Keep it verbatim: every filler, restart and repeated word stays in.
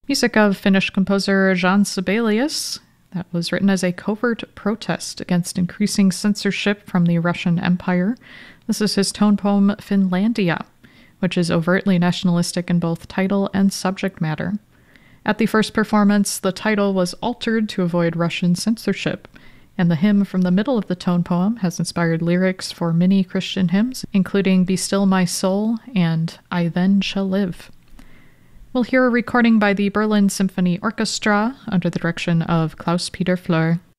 Music of Finnish composer Jan Sibelius, that was written as a covert protest against increasing censorship from the Russian Empire. This is his tone poem Finlandia, which is overtly nationalistic in both title and subject matter. At the first performance, the title was altered to avoid Russian censorship, and the hymn from the middle of the tone poem has inspired lyrics for many Christian hymns, including Be Still My Soul and I Then Shall Live. We'll hear a recording by the Berlin Symphony Orchestra under the direction of Klaus-Peter Fleur.